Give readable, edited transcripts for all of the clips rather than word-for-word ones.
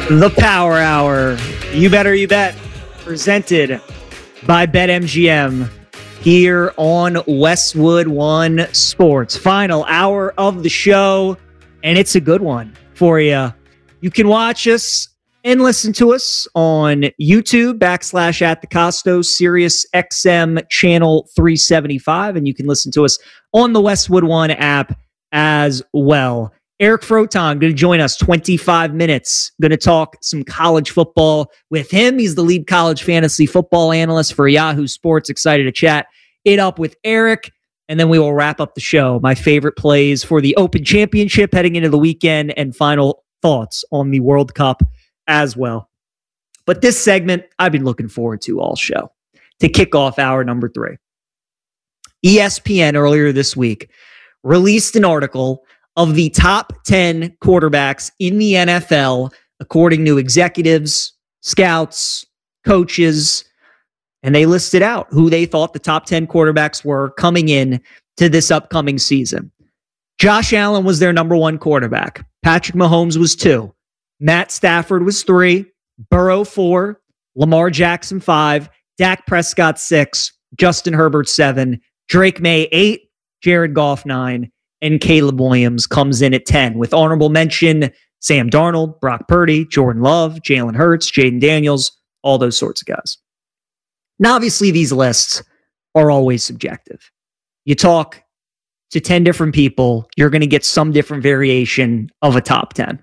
The Power Hour, You Better You Bet, presented by BetMGM here on Westwood One Sports. Final hour of the show, and it's a good one for you. You can watch us and listen to us on YouTube /@TheCostos, Sirius XM channel 375, and you can listen to us on the Westwood One app as well. Eric Froton going to join us 25 minutes. Going to talk some college football with him. He's the lead college fantasy football analyst for Yahoo Sports. Excited to chat it up with Eric. And then we will wrap up the show. My favorite plays for the Open Championship heading into the weekend and final thoughts on the World Cup as well. But this segment I've been looking forward to all show to kick off hour number 3. ESPN earlier this week released an article of the top 10 quarterbacks in the NFL, according to executives, scouts, coaches, and they listed out who they thought the top 10 quarterbacks were coming in to this upcoming season. Josh Allen was their number 1 quarterback. Patrick Mahomes was 2. Matt Stafford was 3. Burrow 4. Lamar Jackson 5. Dak Prescott 6. Justin Herbert 7. Drake May 8. Jared Goff 9. And Caleb Williams comes in at 10, with honorable mention Sam Darnold, Brock Purdy, Jordan Love, Jalen Hurts, Jaden Daniels, all those sorts of guys. Now, obviously, these lists are always subjective. You talk to 10 different people, you're going to get some different variation of a top 10.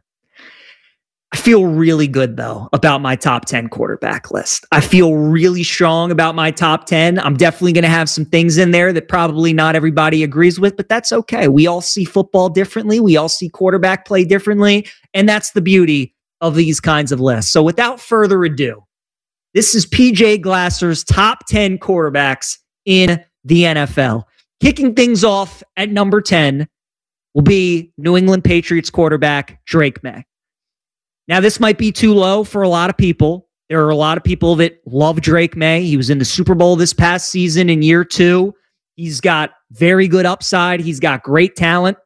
I feel really good, though, about my top 10 quarterback list. I feel really strong about my top 10. I'm definitely going to have some things in there that probably not everybody agrees with, but that's okay. We all see football differently. We all see quarterback play differently, and that's the beauty of these kinds of lists. So without further ado, this is PJ Glasser's top 10 quarterbacks in the NFL. Kicking things off at number 10 will be New England Patriots quarterback Drake May. Now, this might be too low for a lot of people. There are a lot of people that love Drake May. He was in the Super Bowl this past season in year 2. He's got very good upside. He's got great talent.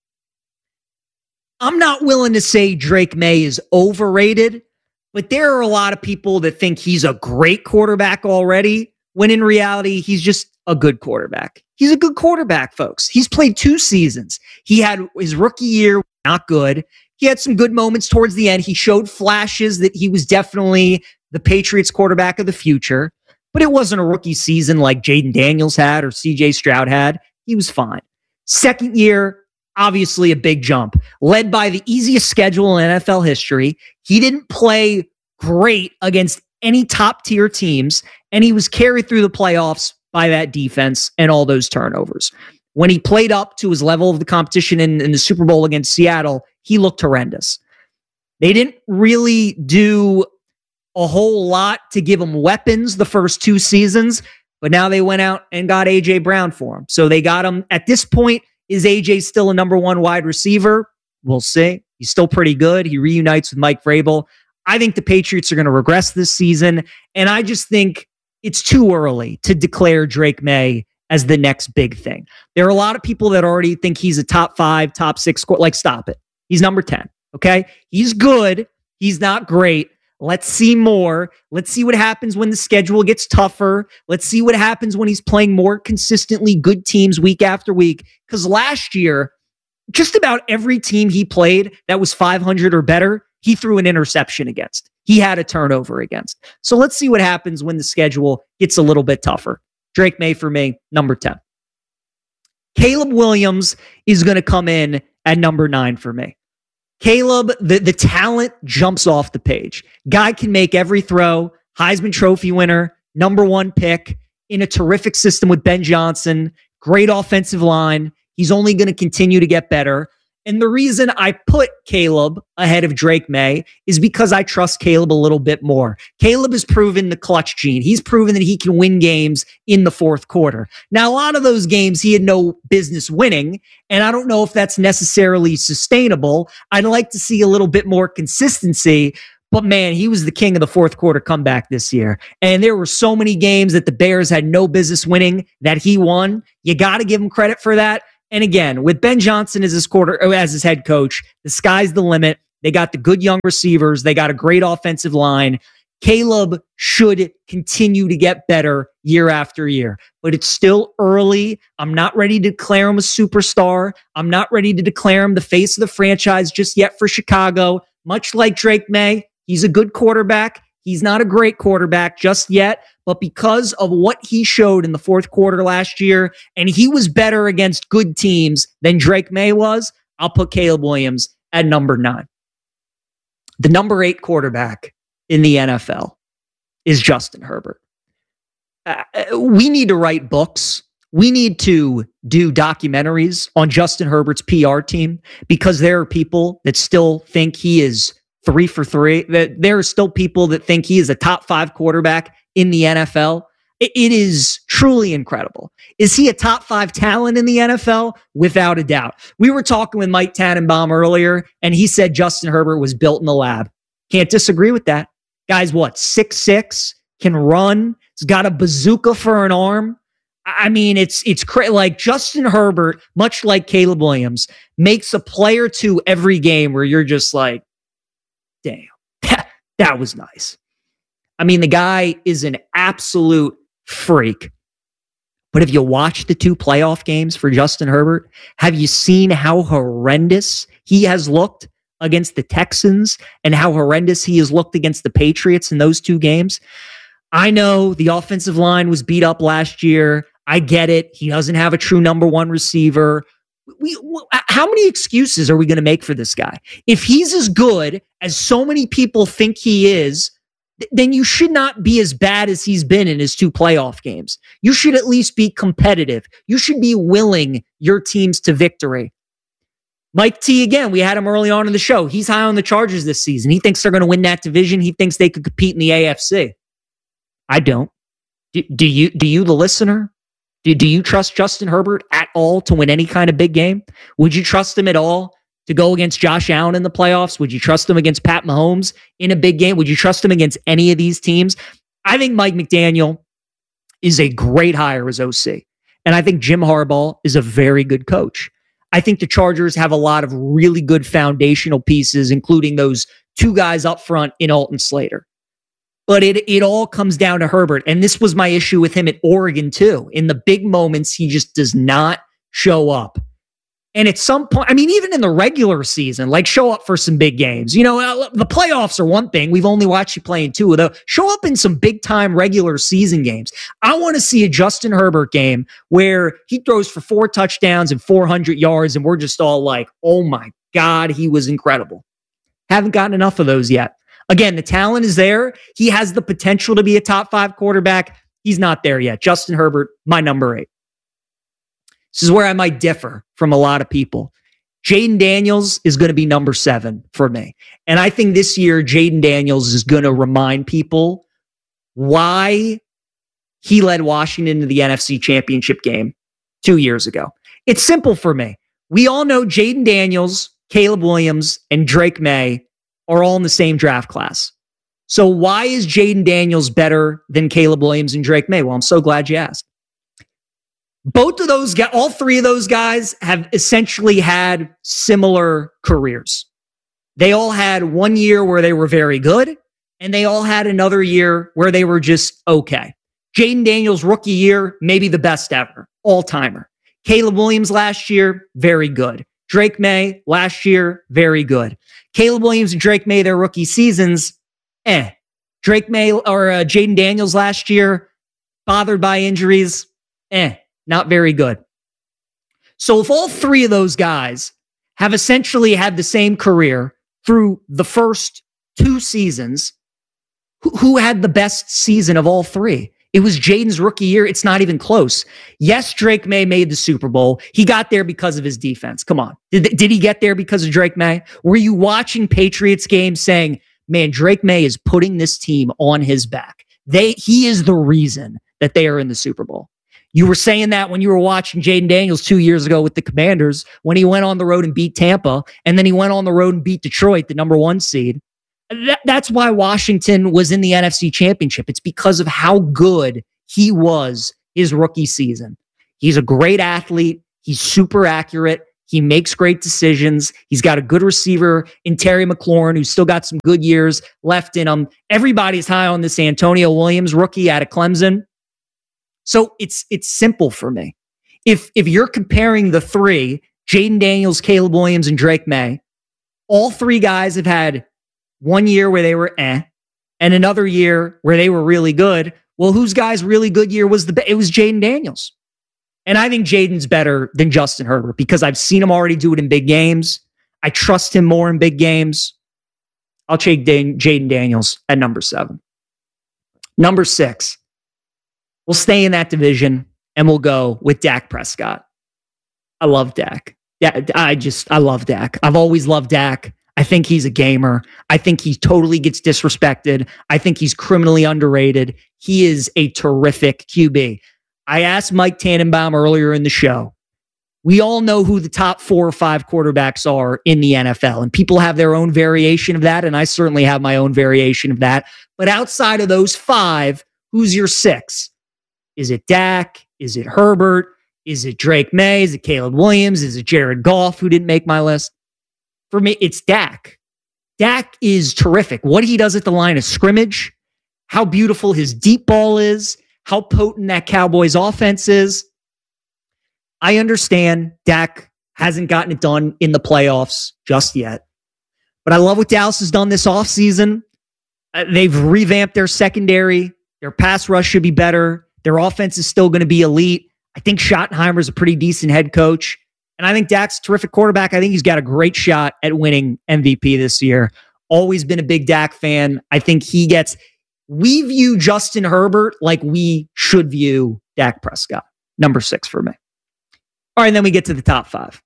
I'm not willing to say Drake May is overrated, but there are a lot of people that think he's a great quarterback already, when in reality, he's just a good quarterback. He's a good quarterback, folks. He's played 2 seasons. He had his rookie year, not good. He had some good moments towards the end. He showed flashes that he was definitely the Patriots quarterback of the future, but it wasn't a rookie season like Jaden Daniels had or CJ Stroud had. He was fine. Second year, obviously a big jump, led by the easiest schedule in NFL history. He didn't play great against any top tier teams, and he was carried through the playoffs by that defense and all those turnovers. When he played up to his level of the competition in the Super Bowl against Seattle, he looked horrendous. They didn't really do a whole lot to give him weapons the first 2 seasons, but now they went out and got A.J. Brown for him. So they got him. At this point, is A.J. still a number 1 wide receiver? We'll see. He's still pretty good. He reunites with Mike Vrabel. I think the Patriots are going to regress this season, and I just think it's too early to declare Drake May as the next big thing. There are a lot of people that already think he's a top 5, top 6 score. Like, stop it. He's number 10. Okay. He's good. He's not great. Let's see more. Let's see what happens when the schedule gets tougher. Let's see what happens when he's playing more consistently good teams week after week. Because last year, just about every team he played that was 500 or better, he threw an interception against. He had a turnover against. So let's see what happens when the schedule gets a little bit tougher. Drake May for me, number 10. Caleb Williams is going to come in at number 9 for me. Caleb, the talent jumps off the page. Guy can make every throw. Heisman Trophy winner, number 1 pick in a terrific system with Ben Johnson. Great offensive line. He's only going to continue to get better. And the reason I put Caleb ahead of Drake May is because I trust Caleb a little bit more. Caleb has proven the clutch gene. He's proven that he can win games in the fourth quarter. Now, a lot of those games he had no business winning, and I don't know if that's necessarily sustainable. I'd like to see a little bit more consistency, but man, he was the king of the fourth quarter comeback this year. And there were so many games that the Bears had no business winning that he won. You got to give him credit for that. And again, with Ben Johnson as his head coach, the sky's the limit. They got the good young receivers. They got a great offensive line. Caleb should continue to get better year after year, but it's still early. I'm not ready to declare him a superstar. I'm not ready to declare him the face of the franchise just yet for Chicago. Much like Drake May, he's a good quarterback. He's not a great quarterback just yet, but because of what he showed in the fourth quarter last year, and he was better against good teams than Drake May was, I'll put Caleb Williams at number 9. The number 8 quarterback in the NFL is Justin Herbert. We need to write books. We need to do documentaries on Justin Herbert's PR team because there are people that still think he is 3 for 3. That there are still people that think he is a top 5 quarterback in the NFL. It is truly incredible. Is he a top 5 talent in the NFL? Without a doubt. We were talking with Mike Tannenbaum earlier, and he said Justin Herbert was built in the lab. Can't disagree with that. Guy's what, 6'6", can run. He's got a bazooka for an arm. I mean, it's like Justin Herbert, much like Caleb Williams, makes a play or two every game where you're just like, damn, that was nice. I mean, the guy is an absolute freak. But if you watch the 2 playoff games for Justin Herbert, have you seen how horrendous he has looked against the Texans and how horrendous he has looked against the Patriots in those 2 games? I know the offensive line was beat up last year. I get it. He doesn't have a true number 1 receiver. How many excuses are we going to make for this guy? If he's as good as so many people think he is, then you should not be as bad as he's been in his 2 playoff games. You should at least be competitive. You should be willing your teams to victory. Mike T, again, we had him early on in the show. He's high on the Chargers this season. He thinks they're going to win that division. He thinks they could compete in the AFC. I don't. Do you, the listener? Do you trust Justin Herbert at all to win any kind of big game? Would you trust him at all to go against Josh Allen in the playoffs? Would you trust him against Pat Mahomes in a big game? Would you trust him against any of these teams? I think Mike McDaniel is a great hire as OC. And I think Jim Harbaugh is a very good coach. I think the Chargers have a lot of really good foundational pieces, including those 2 guys up front in Alton Slater. But it all comes down to Herbert. And this was my issue with him at Oregon, too. In the big moments, he just does not show up. And at some point, I mean, even in the regular season, like show up for some big games. You know, the playoffs are one thing. We've only watched you play in 2 of those. Show up in some big time regular season games. I want to see a Justin Herbert game where he throws for 4 touchdowns and 400 yards. And we're just all like, oh my God, he was incredible. Haven't gotten enough of those yet. Again, the talent is there. He has the potential to be a top 5 quarterback. He's not there yet. Justin Herbert, my number 8. This is where I might differ from a lot of people. Jaden Daniels is going to be number 7 for me. And I think this year, Jaden Daniels is going to remind people why he led Washington to the NFC Championship game 2 years ago. It's simple for me. We all know Jaden Daniels, Caleb Williams, and Drake May are all in the same draft class. So why is Jaden Daniels better than Caleb Williams and Drake May? Well, I'm so glad you asked. Both of those guys, all 3 of those guys have essentially had similar careers. They all had 1 year where they were very good, and they all had another year where they were just okay. Jaden Daniels' rookie year, maybe the best ever, all-timer. Caleb Williams last year, very good. Drake May last year, very good. Caleb Williams and Drake May, their rookie seasons, Drake May or Jaden Daniels last year, bothered by injuries, not very good. So if all 3 of those guys have essentially had the same career through the first 2 seasons, who had the best season of all 3? It was Jaden's rookie year. It's not even close. Yes, Drake May made the Super Bowl. He got there because of his defense. Come on. Did he get there because of Drake May? Were you watching Patriots games saying, man, Drake May is putting this team on his back? He is the reason that they are in the Super Bowl. You were saying that when you were watching Jaden Daniels 2 years ago with the Commanders, when he went on the road and beat Tampa, and then he went on the road and beat Detroit, the number 1 seed. That's why Washington was in the NFC Championship. It's because of how good he was his rookie season. He's a great athlete. He's super accurate. He makes great decisions. He's got a good receiver in Terry McLaurin, who's still got some good years left in him. Everybody's high on this Antonio Williams rookie out of Clemson. So it's simple for me. If you're comparing the three, Jaden Daniels, Caleb Williams, and Drake May, all three guys have had 1 year where they were and another year where they were really good. Well, whose guy's really good year was it was Jaden Daniels. And I think Jaden's better than Justin Herbert because I've seen him already do it in big games. I trust him more in big games. I'll take Jaden Daniels at number 7. Number 6. We'll stay in that division and we'll go with Dak Prescott. I love Dak. Yeah, I love Dak. I've always loved Dak. I think he's a gamer. I think he totally gets disrespected. I think he's criminally underrated. He is a terrific QB. I asked Mike Tannenbaum earlier in the show. We all know who the top 4 or 5 quarterbacks are in the NFL, and people have their own variation of that, and I certainly have my own variation of that. But outside of those 5, who's your 6? Is it Dak? Is it Herbert? Is it Drake May? Is it Caleb Williams? Is it Jared Goff, who didn't make my list? For me, it's Dak. Dak is terrific. What he does at the line of scrimmage, how beautiful his deep ball is, how potent that Cowboys offense is. I understand Dak hasn't gotten it done in the playoffs just yet. But I love what Dallas has done this offseason. They've revamped their secondary. Their pass rush should be better. Their offense is still going to be elite. I think Schottenheimer's a pretty decent head coach. And I think Dak's a terrific quarterback. I think he's got a great shot at winning MVP this year. Always been a big Dak fan. I think we view Justin Herbert like we should view Dak Prescott. Number 6 for me. All right, and then we get to the top 5.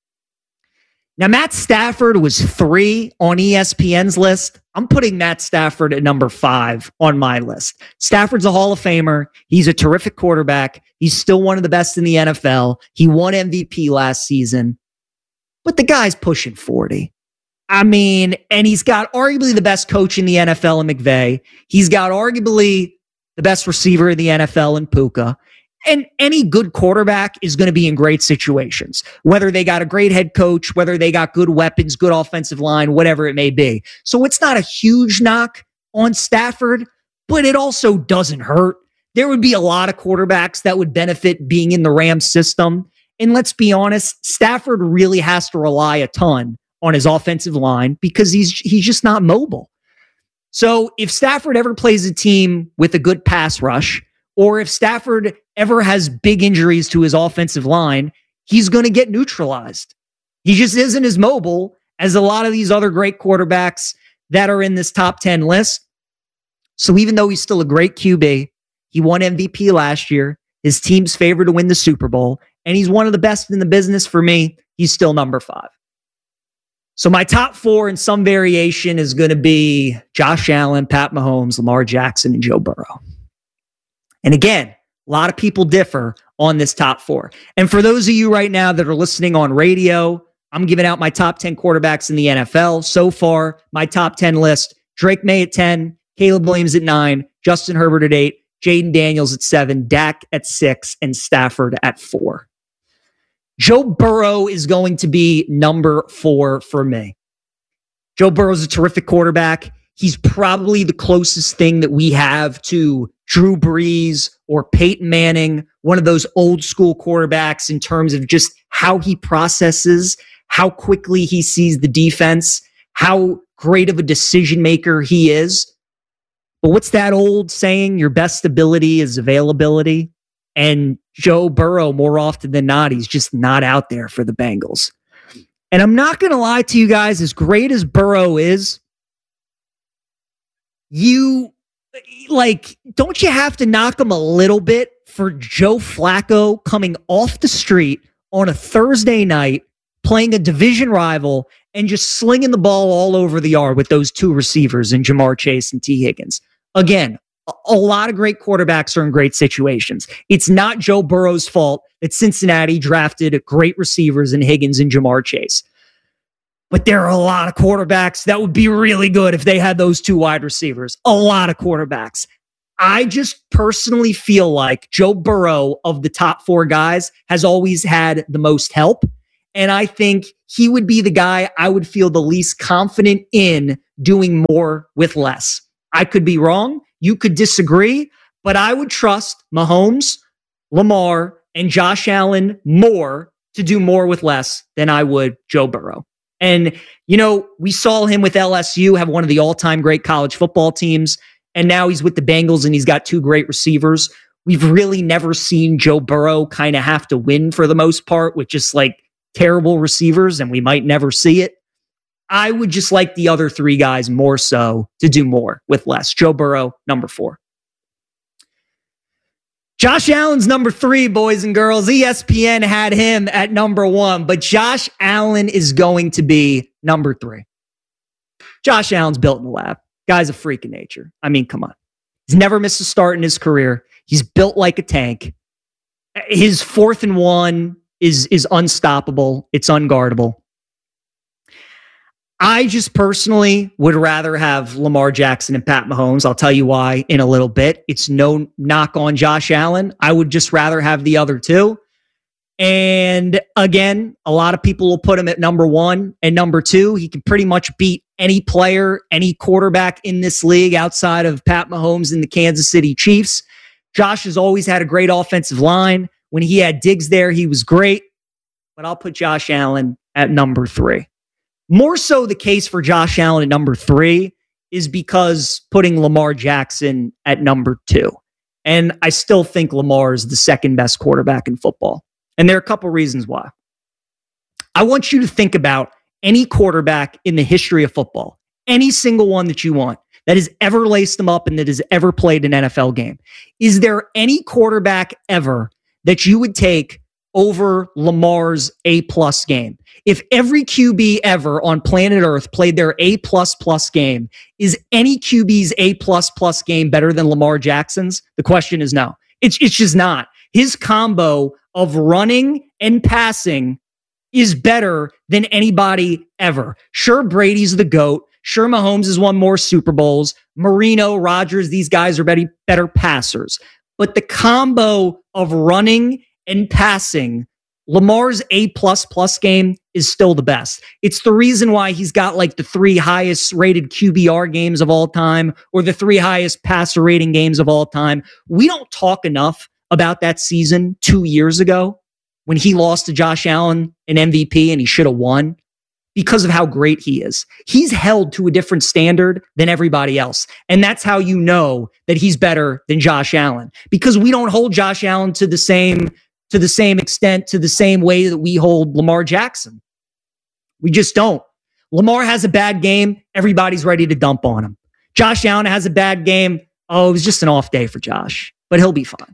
Now, Matt Stafford was 3 on ESPN's list. I'm putting Matt Stafford at number 5 on my list. Stafford's a Hall of Famer. He's a terrific quarterback. He's still one of the best in the NFL. He won MVP last season. But the guy's pushing 40. I mean, and he's got arguably the best coach in the NFL in McVay. He's got arguably the best receiver in the NFL in Puka. And any good quarterback is going to be in great situations, whether they got a great head coach, whether they got good weapons, good offensive line, whatever it may be. So it's not a huge knock on Stafford, but it also doesn't hurt. There would be a lot of quarterbacks that would benefit being in the Rams system. And let's be honest, Stafford really has to rely a ton on his offensive line because he's just not mobile. So if Stafford ever plays a team with a good pass rush, or if Stafford ever has big injuries to his offensive line, he's going to get neutralized. He just isn't as mobile as a lot of these other great quarterbacks that are in this top 10 list. So even though he's still a great QB, he won MVP last year, his team's favored to win the Super Bowl, and he's one of the best in the business. For me, he's still number 5. So my top 4 in some variation is going to be Josh Allen, Pat Mahomes, Lamar Jackson, and Joe Burrow. And again, a lot of people differ on this top 4. And for those of you right now that are listening on radio, I'm giving out my top 10 quarterbacks in the NFL. So far, my top 10 list, Drake May at 10, Caleb Williams at 9, Justin Herbert at 8, Jaden Daniels at 7, Dak at 6, and Stafford at 4. Joe Burrow is going to be number 4 for me. Joe Burrow's a terrific quarterback. He's probably the closest thing that we have to Drew Brees or Peyton Manning, one of those old school quarterbacks in terms of just how he processes, how quickly he sees the defense, how great of a decision maker he is. But what's that old saying? Your best ability is availability. And Joe Burrow, more often than not, he's just not out there for the Bengals. And I'm not going to lie to you guys, as great as Burrow is, don't you have to knock him a little bit for Joe Flacco coming off the street on a Thursday night, playing a division rival, and just slinging the ball all over the yard with those 2 receivers in Jamar Chase and T. Higgins? Again, a lot of great quarterbacks are in great situations. It's not Joe Burrow's fault that Cincinnati drafted great receivers in Higgins and Jamar Chase. But there are a lot of quarterbacks that would be really good if they had those 2 wide receivers. A lot of quarterbacks. I just personally feel like Joe Burrow, of the top 4 guys, has always had the most help. And I think he would be the guy I would feel the least confident in doing more with less. I could be wrong. You could disagree, but I would trust Mahomes, Lamar, and Josh Allen more to do more with less than I would Joe Burrow. And, we saw him with LSU have one of the all-time great college football teams, and now he's with the Bengals and he's got two great receivers. We've really never seen Joe Burrow kind of have to win for the most part with just like terrible receivers, and we might never see it. I would just like the other three guys more so to do more with less. Joe Burrow, number 4. Josh Allen's number 3, boys and girls. ESPN had him at number 1, but Josh Allen is going to be number 3. Josh Allen's built in the lab. Guy's a freak of nature. I mean, come on. He's never missed a start in his career. He's built like a tank. His 4th and 1 is unstoppable. It's unguardable. I just personally would rather have Lamar Jackson and Pat Mahomes. I'll tell you why in a little bit. It's no knock on Josh Allen. I would just rather have the other two. And again, a lot of people will put him at number 1 and number 2. He can pretty much beat any player, any quarterback in this league outside of Pat Mahomes and the Kansas City Chiefs. Josh has always had a great offensive line. When he had Diggs there, he was great. But I'll put Josh Allen at number 3. More so the case for Josh Allen at number 3 is because putting Lamar Jackson at number 2. And I still think Lamar is the second best quarterback in football. And there are a couple reasons why. I want you to think about any quarterback in the history of football, any single one that you want, that has ever laced them up and that has ever played an NFL game. Is there any quarterback ever that you would take over Lamar's A-plus game? If every QB ever on planet Earth played their A++ game, is any QB's A++ game better than Lamar Jackson's? The question is no. It's just not. His combo of running and passing is better than anybody ever. Sure, Brady's the GOAT. Sure, Mahomes has won more Super Bowls. Marino, Rodgers, these guys are better passers. But the combo of running and passing, Lamar's A++ game is still the best. It's the reason why he's got like the 3 highest rated QBR games of all time or the 3 highest passer rating games of all time. We don't talk enough about that season 2 years ago when he lost to Josh Allen an MVP and he should have won because of how great he is. He's held to a different standard than everybody else. And that's how you know that he's better than Josh Allen, because we don't hold Josh Allen to the same extent, to the same way that we hold Lamar Jackson. We just don't. Lamar has a bad game, everybody's ready to dump on him. Josh Allen has a bad game. Oh, it was just an off day for Josh, but he'll be fine.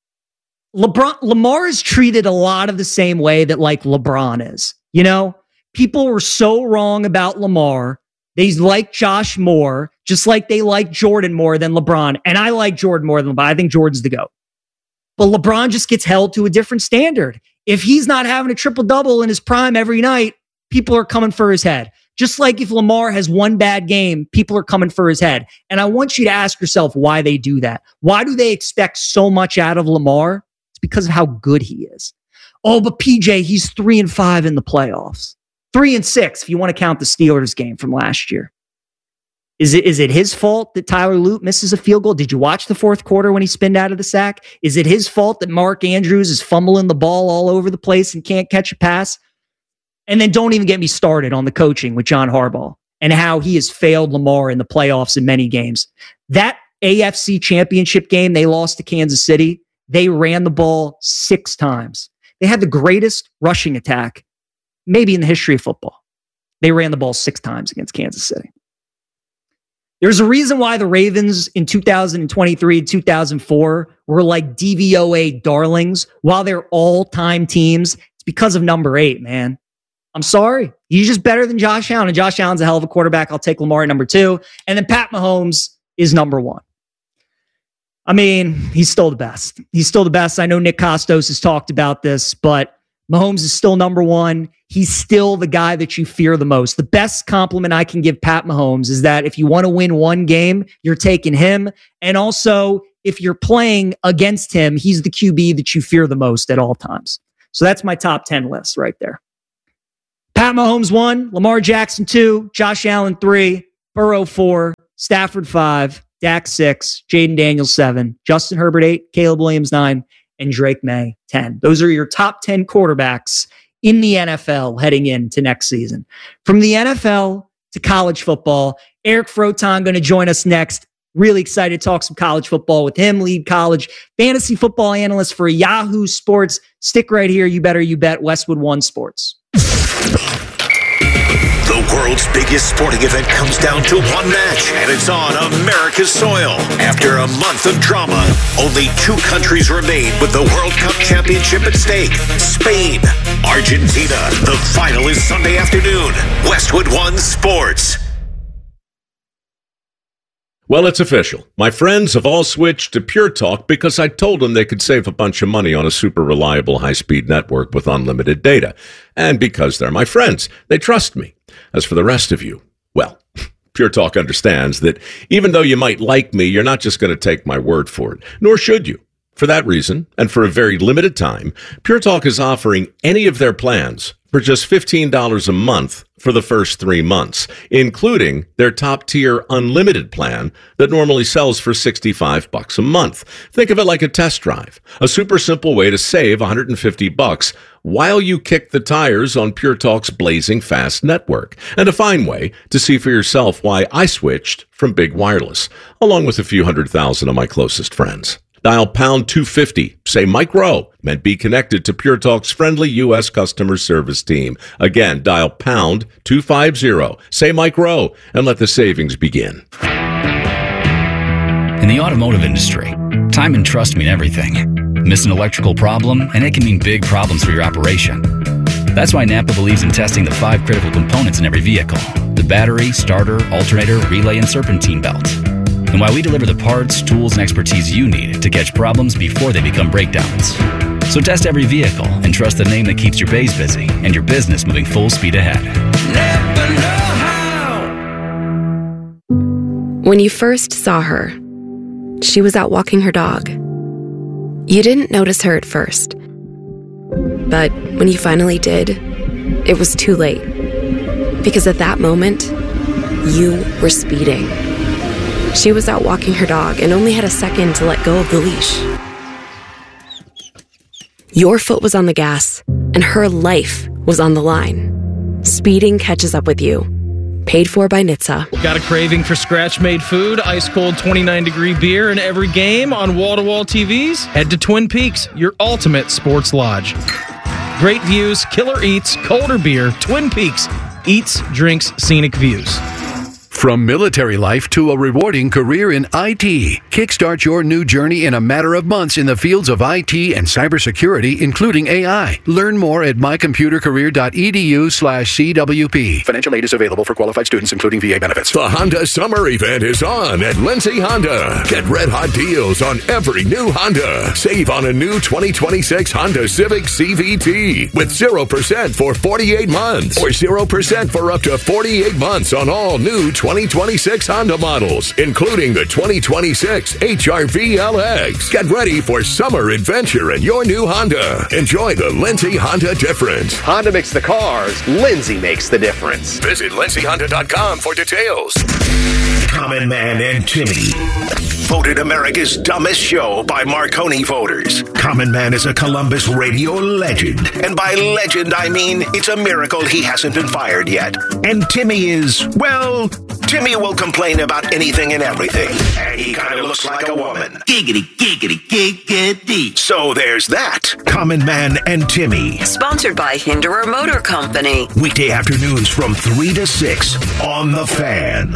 Lamar is treated a lot of the same way that like LeBron is. People were so wrong about Lamar. They like Josh more, just like they like Jordan more than LeBron. And I like Jordan more than LeBron. I think Jordan's the GOAT. But LeBron just gets held to a different standard. If he's not having a triple-double in his prime every night, people are coming for his head. Just like if Lamar has one bad game, people are coming for his head. And I want you to ask yourself why they do that. Why do they expect so much out of Lamar? It's because of how good he is. Oh, but PJ, he's 3-5 in the playoffs. 3-6 if you want to count the Steelers game from last year. Is it his fault that Tyler Lute misses a field goal? Did you watch the fourth quarter when he spinned out of the sack? Is it his fault that Mark Andrews is fumbling the ball all over the place and can't catch a pass? And then don't even get me started on the coaching with John Harbaugh and how he has failed Lamar in the playoffs in many games. That AFC Championship game they lost to Kansas City, they ran the ball 6 times. They had the greatest rushing attack maybe in the history of football. They ran the ball 6 times against Kansas City. There's a reason why the Ravens in 2023 and 2004 were like DVOA darlings while they're all-time teams. It's because of number 8, man. I'm sorry. He's just better than Josh Allen. And Josh Allen's a hell of a quarterback. I'll take Lamar at number 2. And then Pat Mahomes is number 1. I mean, he's still the best. He's still the best. I know Nick Kostos has talked about this, but Mahomes is still number 1. He's still the guy that you fear the most. The best compliment I can give Pat Mahomes is that if you want to win one game, you're taking him. And also, if you're playing against him, he's the QB that you fear the most at all times. So that's my top 10 list right there. Pat Mahomes 1, Lamar Jackson 2, Josh Allen 3, Burrow 4, Stafford 5, Dak 6, Jaden Daniels 7, Justin Herbert 8, Caleb Williams 9, and Drake May 10. Those are your top 10 quarterbacks in the NFL heading into next season. From the NFL to college football, Eric Froton going to join us next. Really excited to talk some college football with him, lead college fantasy football analyst for Yahoo Sports. Stick right here. You better you bet. Westwood One Sports. The world's biggest sporting event comes down to one match, and it's on America's soil. After a month of drama, only 2 countries remain with the World Cup championship at stake. Spain, Argentina. The final is Sunday afternoon. Westwood One Sports. Well, it's official. My friends have all switched to Pure Talk because I told them they could save a bunch of money on a super reliable high-speed network with unlimited data. And because they're my friends, they trust me. As for the rest of you, well, Pure Talk understands that even though you might like me, you're not just going to take my word for it, nor should you. For that reason, and for a very limited time, Pure Talk is offering any of their plans for just $15 a month for the first 3 months, including their top-tier unlimited plan that normally sells for $65 a month. Think of it like a test drive, a super simple way to save $150 while you kick the tires on Pure Talk's blazing fast network, and a fine way to see for yourself why I switched from big wireless, along with a few 100,000 of my closest friends. Dial pound 250, say Mike Rowe, and be connected to Pure Talk's friendly U.S. customer service team. Again, dial pound 250, say Mike Rowe, and let the savings begin. In the automotive industry, time and trust mean everything. Miss an electrical problem, and it can mean big problems for your operation. That's why Napa believes in testing the 5 critical components in every vehicle: the battery, starter, alternator, relay, and serpentine belt. And why we deliver the parts, tools, and expertise you need to catch problems before they become breakdowns. So test every vehicle and trust the name that keeps your bays busy and your business moving full speed ahead. Never know how. When you first saw her, she was out walking her dog. You didn't notice her at first. But when you finally did, it was too late. Because at that moment, you were speeding. She was out walking her dog and only had a second to let go of the leash. Your foot was on the gas, and her life was on the line. Speeding catches up with you. Paid for by NHTSA. Got a craving for scratch-made food, ice-cold 29-degree beer in every game on wall-to-wall TVs? Head to Twin Peaks, your ultimate sports lodge. Great views, killer eats, colder beer. Twin Peaks. Eats, drinks, scenic views. From military life to a rewarding career in IT, kickstart your new journey in a matter of months in the fields of IT and cybersecurity, including AI. Learn more at mycomputercareer.edu/CWP. Financial aid is available for qualified students, including VA benefits. The Honda Summer Event is on at Lindsay Honda. Get red-hot deals on every new Honda. Save on a new 2026 Honda Civic CVT with 0% for 48 months or 0% for up to 48 months on all new 2026 Honda models, including the 2026 HR-V LX. Get ready for summer adventure in your new Honda. Enjoy the Lindsay Honda difference. Honda makes the cars. Lindsay makes the difference. Visit lindsayhonda.com for details. Common Man and Timmy. Voted America's dumbest show by Marconi voters. Common Man is a Columbus radio legend. And by legend, I mean it's a miracle he hasn't been fired yet. And Timmy is, well, Timmy will complain about anything and everything. And he kind of looks like a woman. Giggity, giggity, giggity. So there's that. Common Man and Timmy. Sponsored by Hinderer Motor Company. Weekday afternoons from 3 to 6 on The Fan.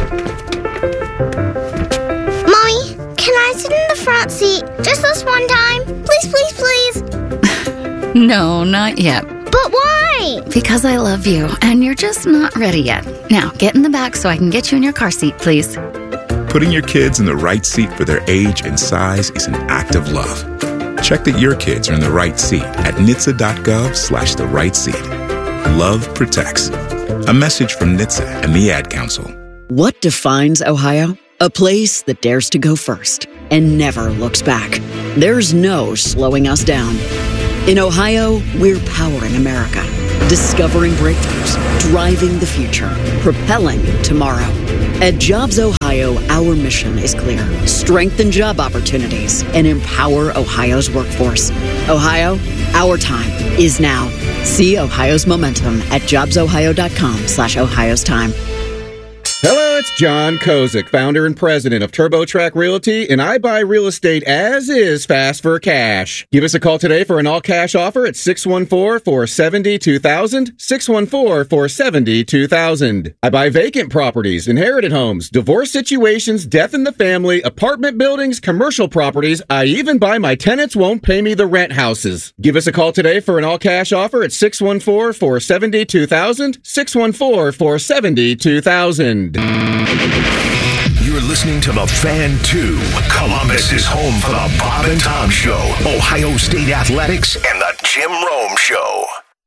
Mommy, can I sit in the front seat just this one time? Please, please, please. No, not yet. But why? Because I love you, and you're just not ready yet. Now, get in the back so I can get you in your car seat, please. Putting your kids in the right seat for their age and size is an act of love. Check that your kids are in the right seat at NHTSA.gov/the right seat. Love protects. A message from NHTSA and the Ad Council. What defines Ohio? A place that dares to go first and never looks back. There's no slowing us down. In Ohio, we're powering America, Discovering breakthroughs, driving the future, propelling tomorrow. At Jobs Ohio, our mission is clear. Strengthen job opportunities and empower Ohio's workforce. Ohio, our time is now. See Ohio's momentum at jobsohio.com/Ohio's time. Hello, it's John Kozik, founder and president of TurboTrack Realty, and I buy real estate as is, fast for cash. Give us a call today for an all-cash offer at 614-470-2000, 614-470-2000. I buy vacant properties, inherited homes, divorce situations, death in the family, apartment buildings, commercial properties. I even buy my tenants won't pay me the rent houses. Give us a call today for an all-cash offer at 614-470-2000, 614-470-2000. You're listening to The Fan 2, Columbus's home for the Bob and Tom Show, Ohio State Athletics, and the Jim Rome Show.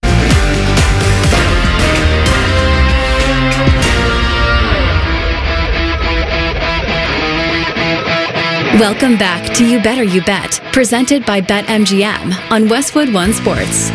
Welcome back to You Better You Bet, presented by BetMGM on Westwood One Sports.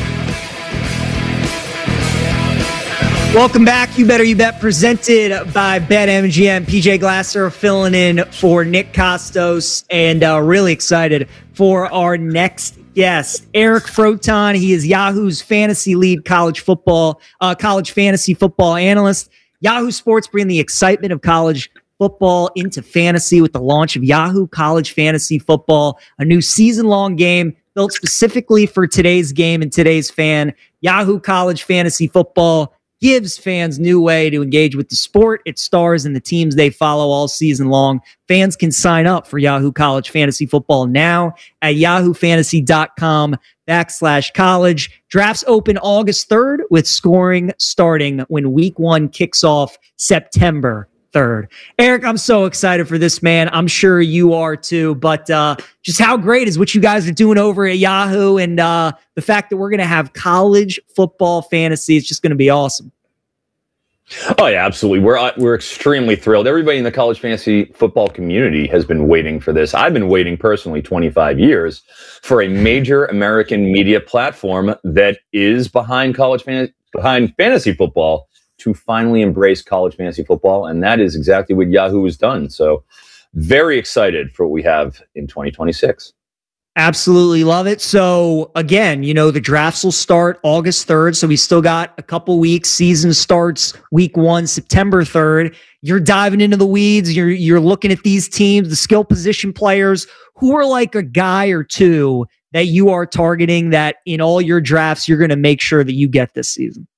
Welcome back. You Better You Bet, presented by BetMGM. PJ Glasser filling in for Nick Costos, and really excited for our next guest, Eric Froton. He is Yahoo's fantasy lead college fantasy football analyst. Yahoo Sports bring the excitement of college football into fantasy with the launch of Yahoo College Fantasy Football, a new season-long game built specifically for today's game and today's fan. Yahoo College Fantasy Football gives fans new way to engage with the sport, its stars, and the teams they follow all season long. Fans can sign up for Yahoo College Fantasy Football now at yahoofantasy.com/college. Drafts open August 3rd with scoring starting when week 1 kicks off September 3rd. Eric, I'm so excited for this, man. I'm sure you are too, but just how great is what you guys are doing over at Yahoo, and the fact that we're going to have college football fantasy is just going to be awesome. Oh yeah, absolutely. We're extremely thrilled. Everybody in the college fantasy football community has been waiting for this. I've been waiting personally 25 years for a major American media platform that is behind fantasy football to finally embrace college fantasy football, and that is exactly what Yahoo has done. So very excited for what we have in 2026. Absolutely love it. So again, the drafts will start August 3rd. So we still got a couple weeks. Season starts week 1, September 3rd. You're diving into the weeds. You're looking at these teams, the skill position players. Who are like a guy or two that you are targeting that in all your drafts, you're going to make sure that you get this season?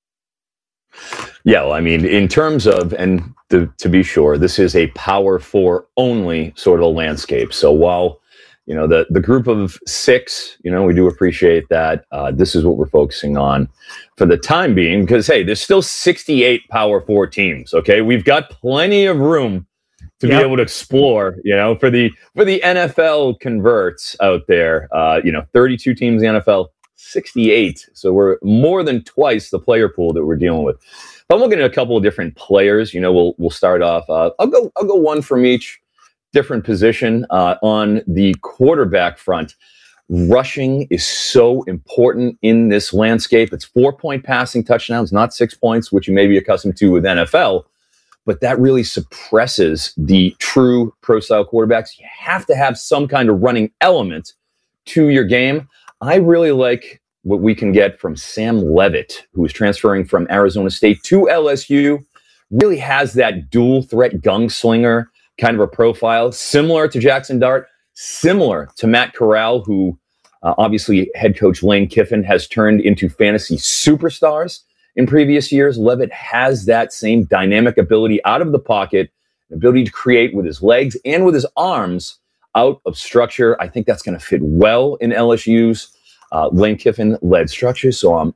Yeah, well, I mean, in terms of, and to be sure, this is a Power 4 only sort of a landscape. So while, the group of 6, we do appreciate that. This is what we're focusing on for the time being, because, hey, there's still 68 Power 4 teams, okay? We've got plenty of room to be able to explore, for the NFL converts out there, 32 teams in the NFL, 68. So we're more than twice the player pool that we're dealing with. But I'm looking at a couple of different players. We'll start off. I'll go one from each different position. On the quarterback front, rushing is so important in this landscape. It's 4-point passing touchdowns, not 6 points, which you may be accustomed to with NFL. But that really suppresses the true pro-style quarterbacks. You have to have some kind of running element to your game. I really like what we can get from Sam Leavitt, who is transferring from Arizona State to LSU. Really has that dual threat gunslinger kind of a profile, similar to Jackson Dart, similar to Matt Corral, who obviously head coach Lane Kiffin has turned into fantasy superstars in previous years. Leavitt has that same dynamic ability out of the pocket, ability to create with his legs and with his arms out of structure. I think that's going to fit well in LSU's Lane Kiffin-led structure. So I'm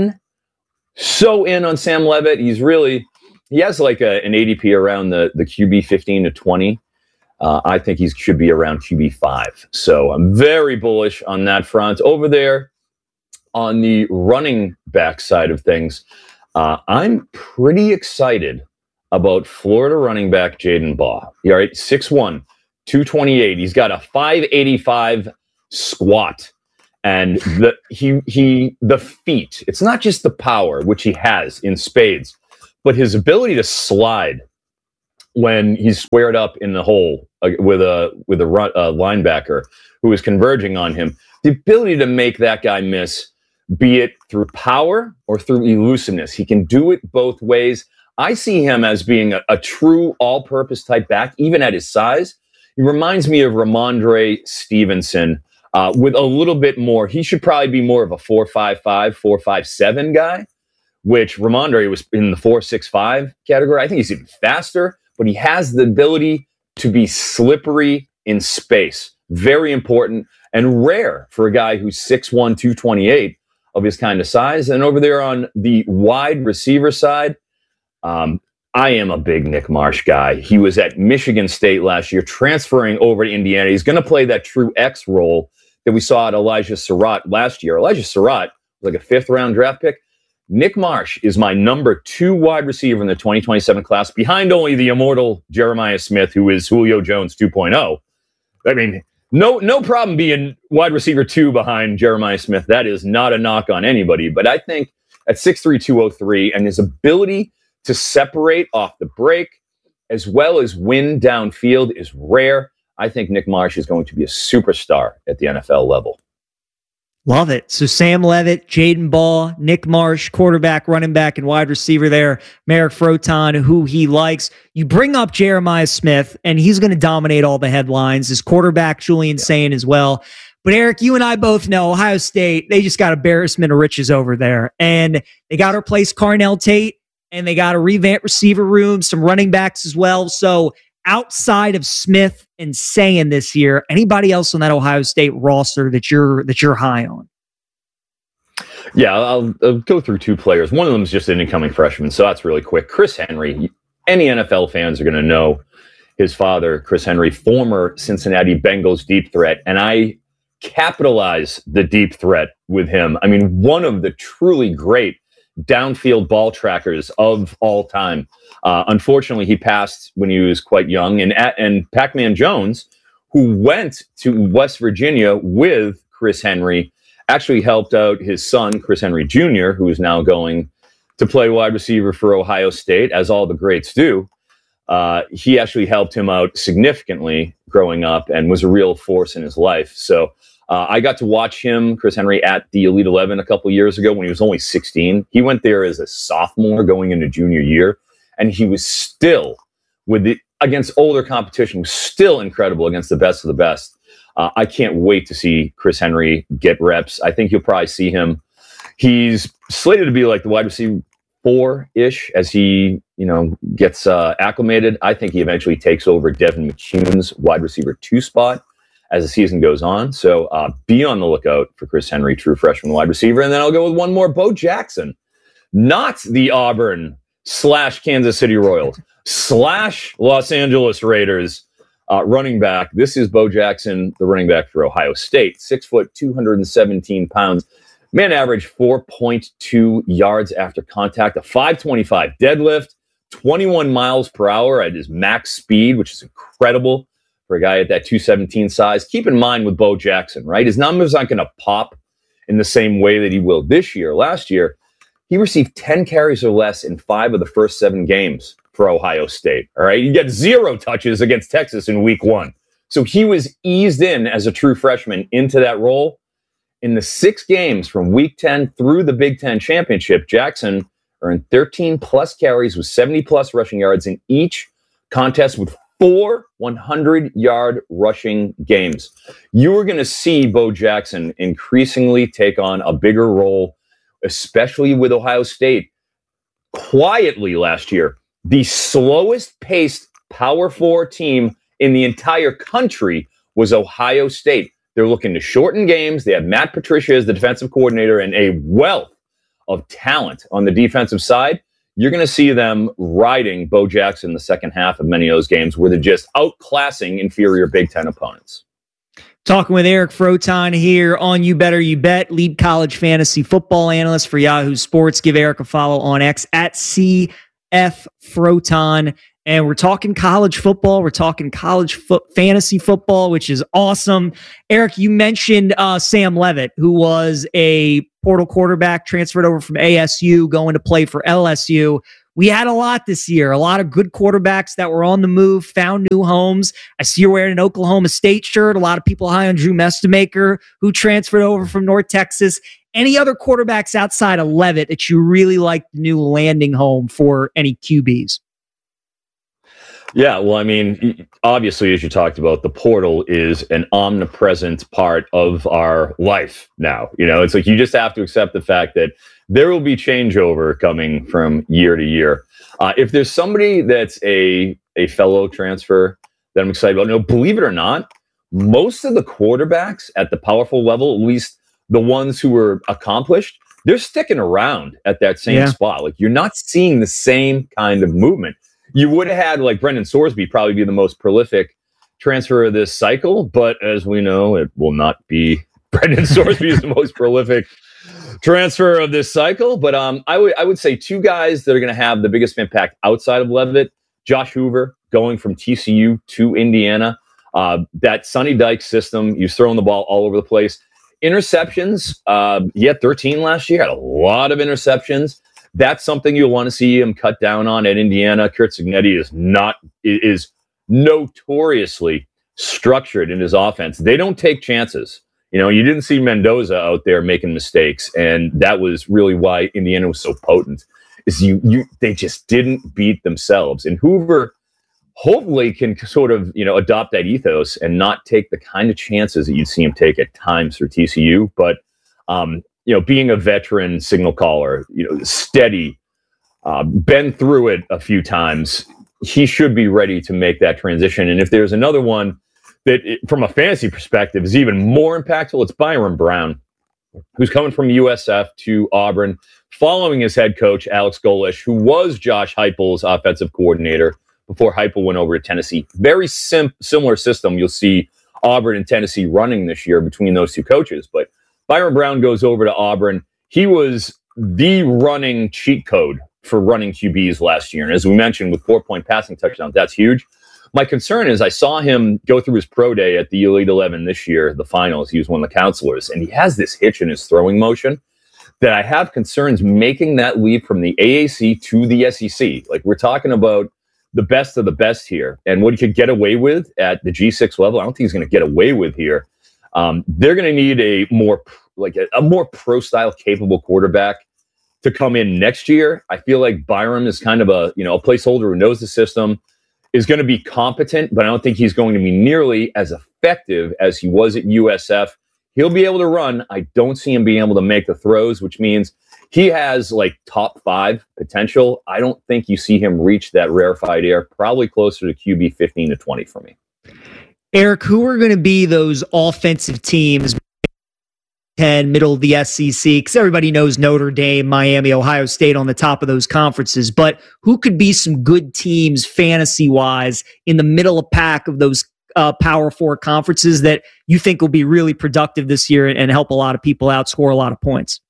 so in on Sam Leavitt. He has like an ADP around the QB 15 to 20. I think he should be around QB 5. So I'm very bullish on that front. Over there on the running back side of things, I'm pretty excited about Florida running back Jaden Baugh. All right, 6'1", 228. He's got a 585 squat. And the feet, it's not just the power, which he has in spades, but his ability to slide when he's squared up in the hole with a linebacker who is converging on him. The ability to make that guy miss, be it through power or through elusiveness. He can do it both ways. I see him as being a true all-purpose type back, even at his size. He reminds me of Ramondre Stevenson with a little bit more. He should probably be more of a 4.55, 4.57 guy, which Ramondre was in the 4.65 category. I think he's even faster, but he has the ability to be slippery in space. Very important and rare for a guy who's 6'1", 228 of his kind of size. And over there on the wide receiver side, I am a big Nick Marsh guy. He was at Michigan State last year, transferring over to Indiana. He's going to play that true X role that we saw at Elijah Surratt last year. Elijah Surratt was like a 5th-round draft pick. Nick Marsh is my number 2 wide receiver in the 2027 class, behind only the immortal Jeremiah Smith, who is Julio Jones 2.0. I mean, no problem being wide receiver 2 behind Jeremiah Smith. That is not a knock on anybody. But I think at 6'3", 203, and his ability to separate off the break as well as win downfield is rare. I think Nick Marsh is going to be a superstar at the NFL level. Love it. So Sam Levitt, Jaden Ball, Nick Marsh, quarterback, running back, and wide receiver there. Merrick Froton, who he likes. You bring up Jeremiah Smith, and he's going to dominate all the headlines. His quarterback, Julian Sayin, as well. But Eric, you and I both know Ohio State, they just got embarrassment of riches over there. And they got to replace Carnell Tate, and they got to revamp receiver room, some running backs as well. So outside of Smith and Sayin this year, anybody else on that Ohio State roster that you're high on? Yeah, I'll go through 2 players. One of them is just an incoming freshman, so that's really quick. Chris Henry. Any NFL fans are going to know his father, Chris Henry, former Cincinnati Bengals deep threat, and I capitalize the deep threat with him. I mean, one of the truly great downfield ball trackers of all time. Unfortunately, he passed when he was quite young. And Pac-Man Jones, who went to West Virginia with Chris Henry, actually helped out his son, Chris Henry Jr., who is now going to play wide receiver for Ohio State, as all the greats do. He actually helped him out significantly growing up and was a real force in his life. So I got to watch him, Chris Henry, at the Elite 11 a couple years ago when he was only 16. He went there as a sophomore going into junior year, and he was still, against older competition, was still incredible against the best of the best. I can't wait to see Chris Henry get reps. I think you'll probably see him. He's slated to be like the wide receiver 4-ish as he, gets acclimated. I think he eventually takes over Devin McCune's wide receiver 2 spot as the season goes on. So be on the lookout for Chris Henry, true freshman wide receiver. And then I'll go with one more, Bo Jackson, not the Auburn / Kansas City Royals / Los Angeles Raiders running back. This is Bo Jackson, the running back for Ohio State, 6 foot, 217 pounds. Man averaged 4.2 yards after contact, a 525 deadlift, 21 miles per hour at his max speed, which is incredible for a guy at that 217 size. Keep in mind with Bo Jackson, right? His numbers aren't going to pop in the same way that he will this year. Last year, he received 10 carries or less in 5 of the first 7 games for Ohio State. All right. He got 0 touches against Texas in week 1. So he was eased in as a true freshman into that role. In the 6 games from week 10 through the Big Ten championship, Jackson earned 13 plus carries with 70 plus rushing yards in each contest with 4 100-yard rushing games. You are going to see Bo Jackson increasingly take on a bigger role, especially with Ohio State. Quietly last year, the slowest paced Power 4 team in the entire country was Ohio State. They're looking to shorten games. They have Matt Patricia as the defensive coordinator and a wealth of talent on the defensive side. You're going to see them riding Bo Jackson in the second half of many of those games where they're just outclassing inferior Big Ten opponents. Talking with Eric Froton here on You Better You Bet, lead college fantasy football analyst for Yahoo Sports. Give Eric a follow on X at CF Froton. And we're talking college football. We're talking fantasy football, which is awesome. Eric, you mentioned Sam Leavitt, who was a portal quarterback, transferred over from ASU, going to play for LSU. We had a lot this year, a lot of good quarterbacks that were on the move, found new homes. I see you're wearing an Oklahoma State shirt. A lot of people high on Drew Mestemaker, who transferred over from North Texas. Any other quarterbacks outside of Leavitt that you really like the new landing home for any QBs? Yeah, well, I mean, obviously, as you talked about, the portal is an omnipresent part of our life now. You know, it's like you just have to accept the fact that there will be changeover coming from year to year. If there's somebody that's a fellow transfer that I'm excited about, believe it or not, most of the quarterbacks at the powerful level, at least the ones who were accomplished, they're sticking around at that same spot. Like, you're not seeing the same kind of movement. You would have had, like, Brendan Sorsby probably be the most prolific transfer of this cycle, but as we know, it will not be Brendan Sorsby is the most prolific transfer of this cycle. But I would say two guys that are going to have the biggest impact outside of Leavitt: Josh Hoover going from TCU to Indiana. That Sonny Dykes system, he's throwing the ball all over the place. Interceptions, he had 13 last year, had a lot of interceptions. That's something you'll want to see him cut down on at Indiana. Curt Cignetti is notoriously structured in his offense. They don't take chances. You know, you didn't see Mendoza out there making mistakes, and that was really why Indiana was so potent. Is they just didn't beat themselves. And Hoover hopefully can sort of, adopt that ethos and not take the kind of chances that you'd see him take at times for TCU. But being a veteran signal caller, steady, been through it a few times, he should be ready to make that transition. And if there's another one that, from a fantasy perspective, is even more impactful, it's Byron Brown, who's coming from USF to Auburn, following his head coach, Alex Golesh, who was Josh Heupel's offensive coordinator before Heupel went over to Tennessee. Very similar system you'll see Auburn and Tennessee running this year between those two coaches. But Byron Brown goes over to Auburn. He was the running cheat code for running QBs last year. And as we mentioned, with 4-point passing touchdowns, that's huge. My concern is I saw him go through his pro day at the Elite 11 this year, the finals. He was one of the counselors, and he has this hitch in his throwing motion that I have concerns making that leap from the AAC to the SEC. Like, we're talking about the best of the best here. And what he could get away with at the G6 level, I don't think he's going to get away with here. They're going to need a more pro-style capable quarterback to come in next year. I feel like Byron is kind of a placeholder who knows the system, is going to be competent, but I don't think he's going to be nearly as effective as he was at USF. He'll be able to run. I don't see him being able to make the throws, which means he has like top 5 potential. I don't think you see him reach that rarefied air, probably closer to QB 15 to 20 for me. Eric, who are going to be those offensive teams, 10, middle of the SEC? Because everybody knows Notre Dame, Miami, Ohio State on the top of those conferences. But who could be some good teams fantasy-wise in the middle of pack of those Power 4 conferences that you think will be really productive this year and help a lot of people out, score a lot of points?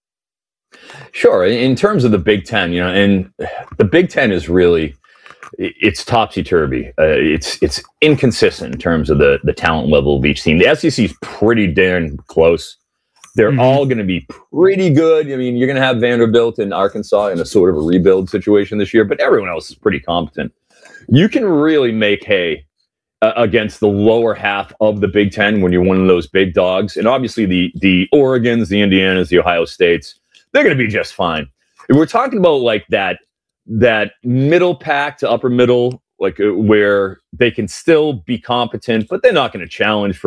Sure. In terms of the Big Ten, and the Big Ten is really, it's topsy-turvy. It's inconsistent in terms of the talent level of each team. The SEC is pretty darn close. They're all going to be pretty good. I mean, you're going to have Vanderbilt and Arkansas in a sort of a rebuild situation this year, but everyone else is pretty competent. You can really make hay against the lower half of the Big Ten when you're one of those big dogs. And obviously the Oregons, the Indianas, the Ohio States, they're going to be just fine. If we're talking about like that middle pack to upper middle, like where they can still be competent, but they're not going to challenge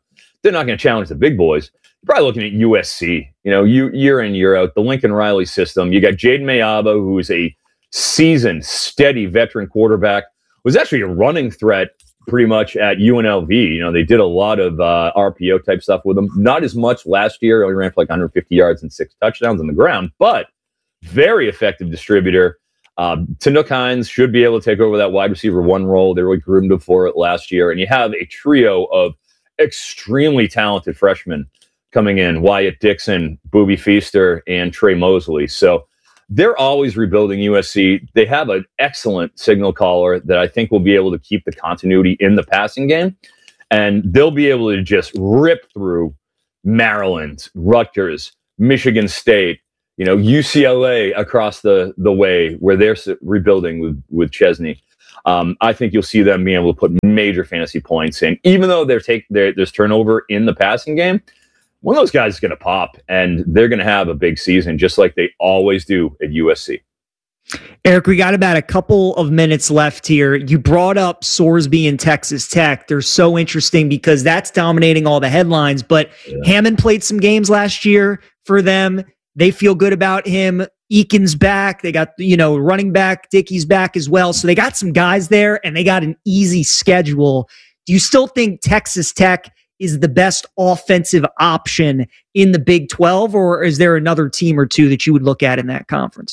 the big boys. You're probably looking at USC, year in, year out, the Lincoln Riley system. You got Jaden Mayaba, who is a seasoned, steady veteran quarterback, was actually a running threat pretty much at UNLV. They did a lot of RPO type stuff with him. Not as much last year. Only ran for like 150 yards and 6 touchdowns on the ground, but very effective distributor. Tanook Hines should be able to take over that wide receiver 1 role. They really groomed him for it last year. And you have a trio of extremely talented freshmen coming in: Wyatt Dixon, Boobie Feaster, and Trey Mosley. So they're always rebuilding USC. They have an excellent signal caller that I think will be able to keep the continuity in the passing game. And they'll be able to just rip through Maryland, Rutgers, Michigan State, UCLA across the way where they're rebuilding with Chesney. I think you'll see them being able to put major fantasy points in, even though there's turnover in the passing game. One of those guys is going to pop, and they're going to have a big season, just like they always do at USC. Eric, we got about a couple of minutes left here. You brought up Sorsby and Texas Tech. They're so interesting because that's dominating all the headlines, but Hammond played some games last year for them. They feel good about him. Eakin's back. They got, running back. Dickey's back as well. So they got some guys there, and they got an easy schedule. Do you still think Texas Tech is the best offensive option in the Big 12, or is there another team or two that you would look at in that conference?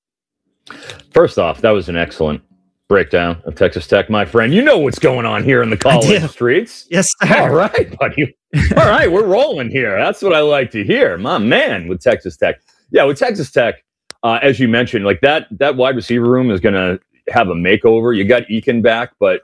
First off, that was an excellent breakdown of Texas Tech, my friend. You know what's going on here in the college streets. Yes, sir. All right, buddy. All right, we're rolling here. That's what I like to hear. My man with Texas Tech. Yeah, with Texas Tech, as you mentioned, like that wide receiver room is going to have a makeover. You got Eakin back, but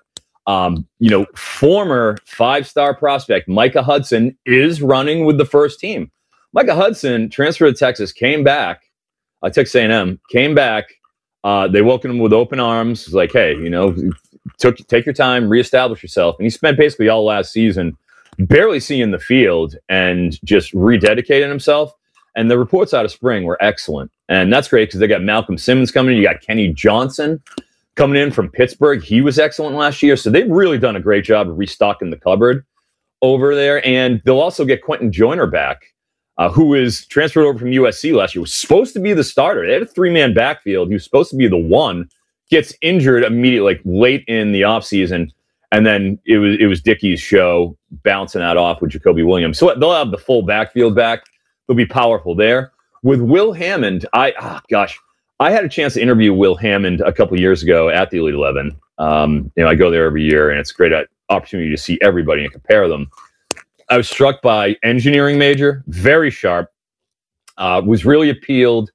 former 5-star prospect Micah Hudson is running with the first team. Micah Hudson transferred to Texas, came back. Texas A&M came back. They welcomed him with open arms. It's like, hey, take your time, reestablish yourself. And he spent basically all last season barely seeing the field and just rededicating himself. And the reports out of spring were excellent. And that's great because they got Malcolm Simmons coming in. You got Kenny Johnson coming in from Pittsburgh. He was excellent last year. So they've really done a great job of restocking the cupboard over there. And they'll also get Quentin Joyner back, who is transferred over from USC last year. Was supposed to be the starter. They had a 3-man backfield. He was supposed to be the one. Gets injured immediately, like late in the offseason. And then it was Dickey's show, bouncing that off with Jacoby Williams. So they'll have the full backfield back. They'll be powerful there. With Will Hammond, I had a chance to interview Will Hammond a couple of years ago at the Elite 11. I go there every year, and it's a great opportunity to see everybody and compare them. I was struck by engineering major, very sharp, was really appealed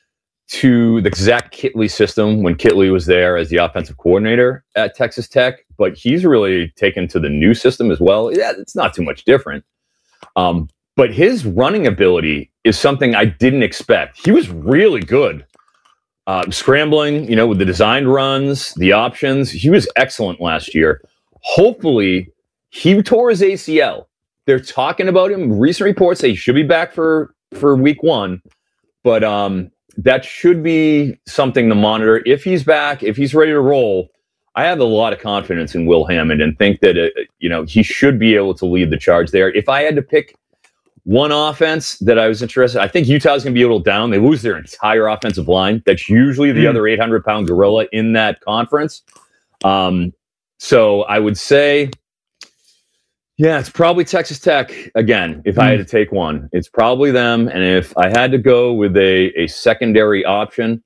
to the Zach Kittley system when Kittley was there as the offensive coordinator at Texas Tech, but he's really taken to the new system as well. Yeah, it's not too much different. But his running ability is something I didn't expect. He was really good. Scrambling, with the designed runs, the options. He was excellent last year. Hopefully, he tore his ACL. They're talking about him. Recent reports say he should be back for week 1. But that should be something to monitor. If he's back, if he's ready to roll, I have a lot of confidence in Will Hammond and think that, he should be able to lead the charge there. If I had to pick one offense that I was interested, I think Utah's going to be a little down. They lose their entire offensive line. That's usually the other 800-pound gorilla in that conference. So I would say, yeah, it's probably Texas Tech. Again, if I had to take one, it's probably them. And if I had to go with a secondary option,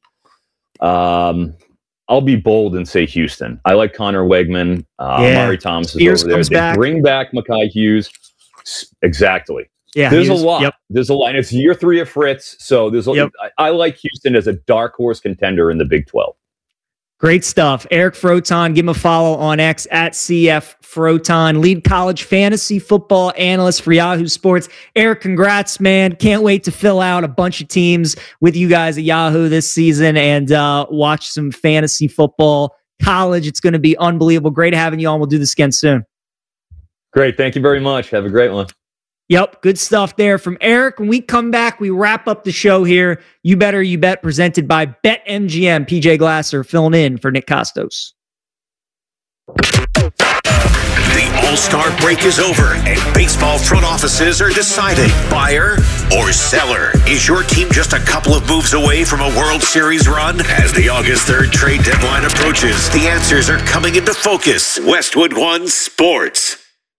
I'll be bold and say Houston. I like Connor Wegman. Amari Thomas is over there. They bring back Mekhi Hughes. Exactly. Yeah, there's a lot. Yep. There's a lot. And it's year 3 of Fritz, so there's. I like Houston as a dark horse contender in the Big 12. Great stuff. Eric Froton, give him a follow on X at CF Froton, lead college fantasy football analyst for Yahoo Sports. Eric, congrats, man. Can't wait to fill out a bunch of teams with you guys at Yahoo this season and watch some fantasy football college. It's going to be unbelievable. Great having you on. We'll do this again soon. Great. Thank you very much. Have a great one. Yep, good stuff there from Eric. When we come back, we wrap up the show here. You Better You Bet, presented by BetMGM. PJ Glasser filling in for Nick Costos. The All-Star break is over, and baseball front offices are deciding buyer or seller. Is your team just a couple of moves away from a World Series run? As the August 3rd trade deadline approaches, the answers are coming into focus. Westwood One Sports.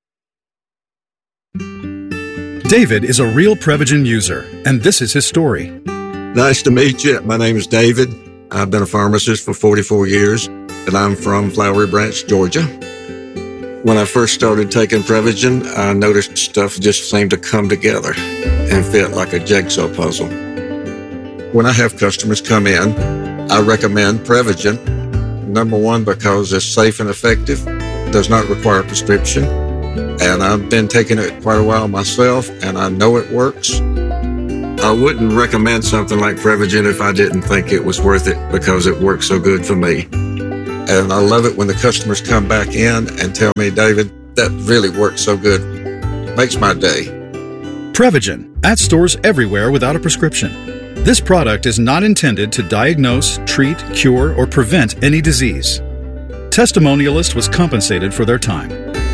David is a real Prevagen user, and this is his story. Nice to meet you. My name is David. I've been a pharmacist for 44 years, and I'm from Flowery Branch, Georgia. When I first started taking Prevagen, I noticed stuff just seemed to come together and fit like a jigsaw puzzle. When I have customers come in, I recommend Prevagen. Number one, because it's safe and effective, does not require a prescription. And I've been taking it quite a while myself, and I know it works. I wouldn't recommend something like Prevagen if I didn't think it was worth it because it works so good for me. And I love it when the customers come back in and tell me, David, that really works so good. Makes my day. Prevagen, at stores everywhere without a prescription. This product is not intended to diagnose, treat, cure, or prevent any disease. Testimonialist was compensated for their time.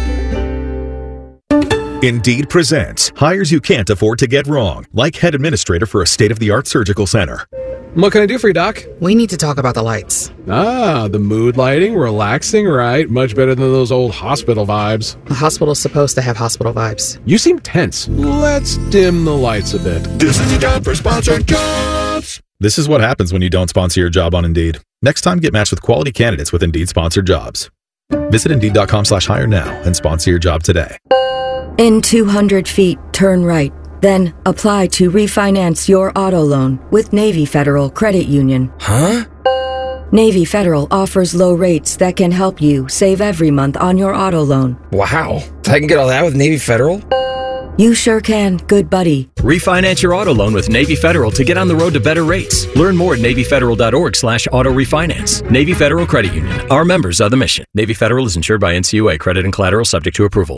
Indeed presents hires you can't afford to get wrong, like head administrator for a state-of-the-art surgical center. What can I do for you, Doc? We need to talk about the lights. Ah, the mood lighting, relaxing, right? Much better than those old hospital vibes. The hospital's supposed to have hospital vibes. You seem tense. Let's dim the lights a bit. This is your job for sponsored jobs. This is what happens when you don't sponsor your job on Indeed. Next time, get matched with quality candidates with Indeed sponsored jobs. Visit Indeed.com/hire now and sponsor your job today. In 200 feet, turn right. Then apply to refinance your auto loan with Navy Federal Credit Union. Huh? Navy Federal offers low rates that can help you save every month on your auto loan. Wow. I can get all that with Navy Federal? You sure can, good buddy. Refinance your auto loan with Navy Federal to get on the road to better rates. Learn more at NavyFederal.org/auto refinance. Navy Federal Credit Union. Our members are the mission. Navy Federal is insured by NCUA. Credit and collateral subject to approval.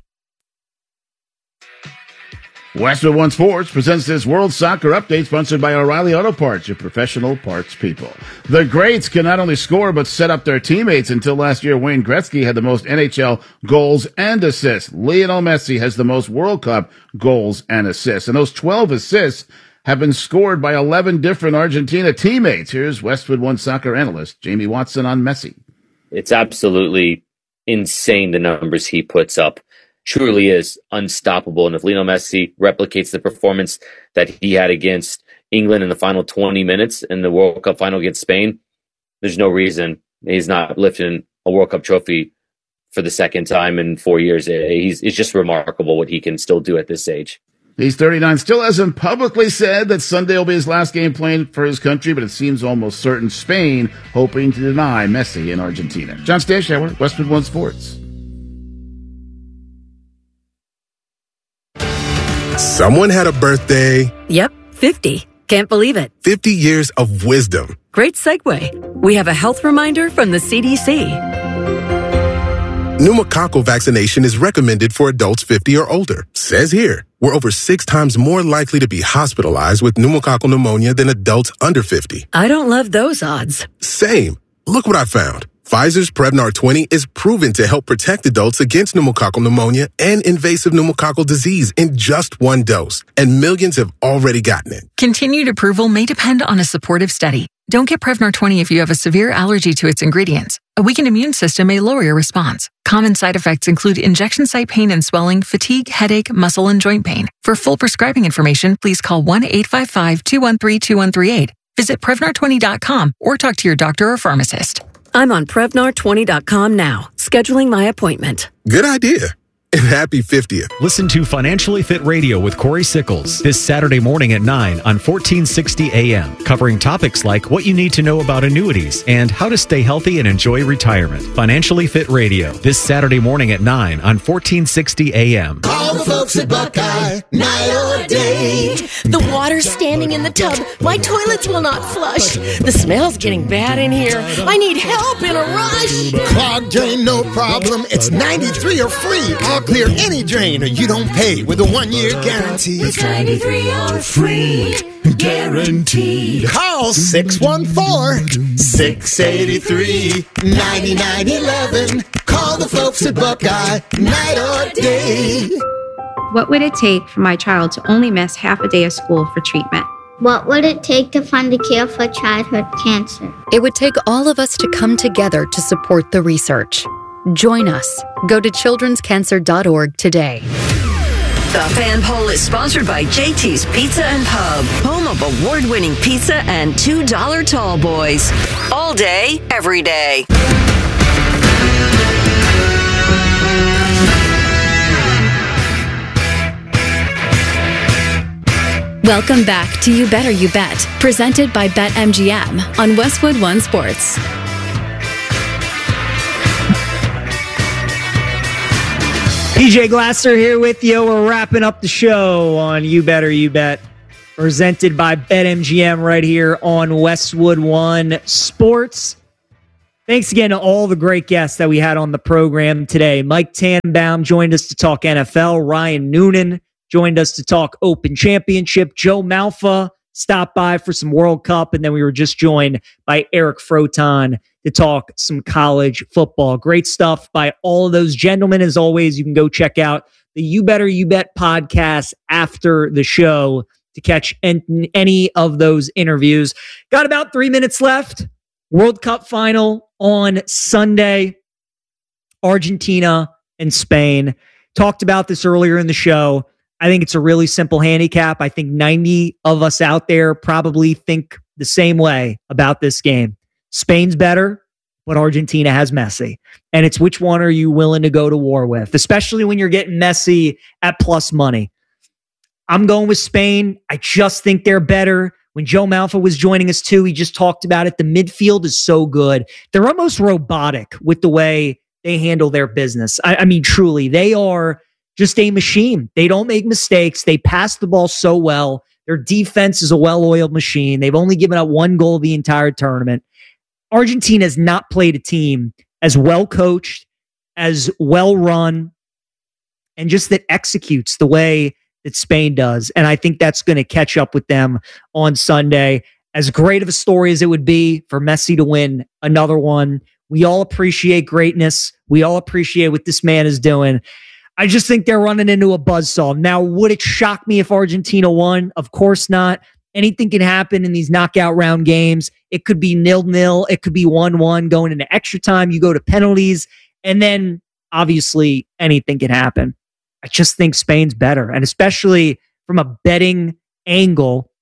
Westwood One Sports presents this World Soccer Update sponsored by O'Reilly Auto Parts, your professional parts people. The greats can not only score but set up their teammates. Until last year, Wayne Gretzky had the most NHL goals and assists. Lionel Messi has the most World Cup goals and assists. And those 12 assists have been scored by 11 different Argentina teammates. Here's Westwood One Soccer analyst Jamie Watson on Messi. It's absolutely insane, the numbers he puts up. Truly is unstoppable. And if Lionel Messi replicates the performance that he had against England in the final 20 minutes in the World Cup final against Spain, there's no reason he's not lifting a World Cup trophy for the second time in 4 years. It's just remarkable what he can still do at this age. He's 39, still hasn't publicly said that Sunday will be his last game playing for his country, but it seems almost certain Spain hoping to deny Messi in Argentina. John Stashauer, Westwood One Sports. Someone had a birthday. Yep, 50. Can't believe it. 50 years of wisdom. Great segue. We have a health reminder from the CDC. Pneumococcal vaccination is recommended for adults 50 or older. Says here, we're over 6 times more likely to be hospitalized with pneumococcal pneumonia than adults under 50. I don't love those odds. Same. Look what I found. Pfizer's Prevnar 20 is proven to help protect adults against pneumococcal pneumonia and invasive pneumococcal disease in just 1 dose, and millions have already gotten it. Continued approval may depend on a supportive study. Don't get Prevnar 20 if you have a severe allergy to its ingredients. A weakened immune system may lower your response. Common side effects include injection site pain and swelling, fatigue, headache, muscle, and joint pain. For full prescribing information, please call 1-855-213-2138. Visit Prevnar20.com or talk to your doctor or pharmacist. I'm on Prevnar20.com now, scheduling my appointment. Good idea. And happy 50th. Listen to Financially Fit Radio with Corey Sickles this Saturday morning at 9 on 1460 AM, covering topics like what you need to know about annuities and how to stay healthy and enjoy retirement. Financially Fit Radio this Saturday morning at 9 on 1460 AM. Call the folks at Buckeye, night or day. The water's standing in the tub. My toilets will not flush. The smell's getting bad in here. I need help in a rush. Clogged drain, no problem. It's 93 or free. I'll clear any drain or you don't pay with a 1-year guarantee. It's 93 or free. Guaranteed. Call 614-683-9911. Call the folks at Buckeye, night or day. What would it take for my child to only miss half a day of school for treatment? What would it take to fund a cure for childhood cancer? It would take all of us to come together to support the research. Join us. Go to childrenscancer.org today. The Fan Poll is sponsored by JT's Pizza and Pub, home of award-winning pizza and $2 tall boys. All day, every day. Welcome back to You Better You Bet, presented by BetMGM on Westwood One Sports. PJ Glasser here with you. We're wrapping up the show on You Better You Bet, presented by BetMGM right here on Westwood One Sports. Thanks again to all the great guests that we had on the program today. Mike Tannenbaum joined us to talk NFL. Ryan Noonan joined us to talk Open Championship. Joe Malfa stopped by for some World Cup. And then we were just joined by Eric Froton to talk some college football. Great stuff by all of those gentlemen. As always, you can go check out the You Better You Bet podcast after the show to catch any of those interviews. Got about 3 minutes left. World Cup final on Sunday. Argentina and Spain. Talked about this earlier in the show. I think it's a really simple handicap. I think 90 of us out there probably think the same way about this game. Spain's better, but Argentina has Messi. And it's which one are you willing to go to war with, especially when you're getting Messi at plus money. I'm going with Spain. I just think they're better. When Joe Malfa was joining us too, he just talked about it. The midfield is so good. They're almost robotic with the way they handle their business. I mean, truly, they are just a machine. They don't make mistakes. They pass the ball so well. Their defense is a well-oiled machine. They've only given up one goal the entire tournament. Argentina has not played a team as well coached, as well run, and just that executes the way that Spain does. And I think that's going to catch up with them on Sunday. As great of a story as it would be for Messi to win another one, we all appreciate greatness. We all appreciate what this man is doing. I just think they're running into a buzzsaw. Now, would it shock me if Argentina won? Of course not. Anything can happen in these knockout round games. It could be 0-0. It could be 1-1 going into extra time. You go to penalties. And then, obviously, anything can happen. I just think Spain's better. And especially from a betting angle,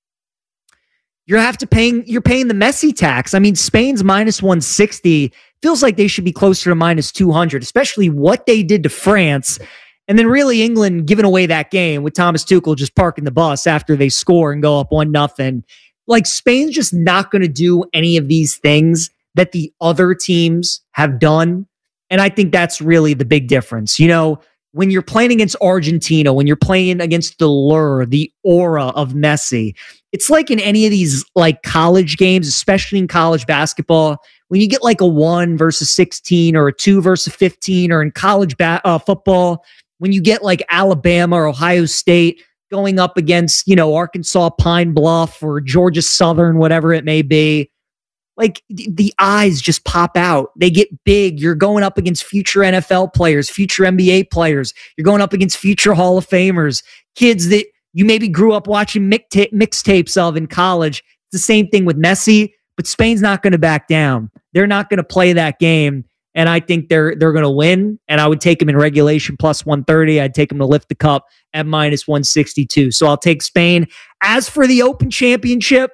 you're paying the Messi tax. I mean, Spain's minus 160 feels like they should be closer to minus 200, especially what they did to France. And then really England giving away that game with Thomas Tuchel just parking the bus after they score and go up 1-0. Like, Spain's just not going to do any of these things that the other teams have done. And I think that's really the big difference. You know, when you're playing against Argentina, when you're playing against the lure, the aura of Messi, it's like in any of these like college games, especially in college basketball, when you get like a 1 versus 16 or a 2 versus 15, or in college football, when you get like Alabama or Ohio State going up against, you know, Arkansas Pine Bluff or Georgia Southern, whatever it may be, like the eyes just pop out. They get big. You're going up against future NFL players, future NBA players. You're going up against future Hall of Famers, kids that you maybe grew up watching mixtapes of in college. It's the same thing with Messi, but Spain's not going to back down. They're not going to play that game. And I think they're going to win. And I would take them in regulation plus 130. I'd take them to lift the cup at minus 162. So I'll take Spain. As for the Open Championship,